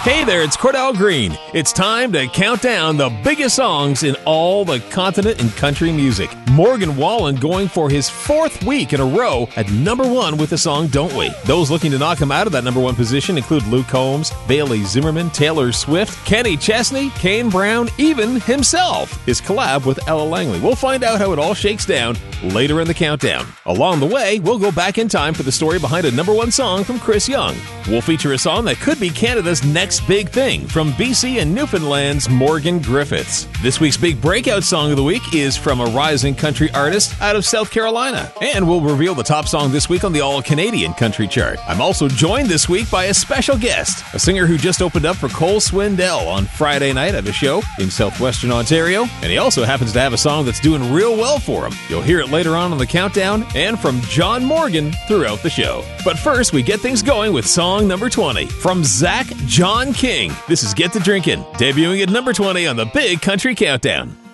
Hey there, it's Cordell Green. It's time to count down the biggest songs in all the continent in country music. Morgan Wallen going for his 4th week in a row at number 1 with the song Don't We. Those looking to knock him out of that number 1 position include Luke Combs, Bailey Zimmerman, Taylor Swift, Kenny Chesney, Kane Brown, even himself. His collab with Ella Langley. We'll find out how it all shakes down later in the countdown. Along the way, we'll go back in time for the story behind a number 1 song from Chris Young. We'll feature a song that could be Canada's next big thing from BC and Newfoundland's Morgan Griffiths. This week's big breakout song of the week is from a rising country artist out of South Carolina. And we'll reveal the top song this week on the All-Canadian Country Chart. I'm also joined this week by a special guest, a singer who just opened up for Cole Swindell on Friday night at a show in southwestern Ontario. And he also happens to have a song that's doing real well for him. You'll hear it later on the countdown and from John Morgan throughout the show. But first, we get things going with song number 20 from Zach John King. This is Get to Drinkin', debuting at number 20 on the Big Country Countdown.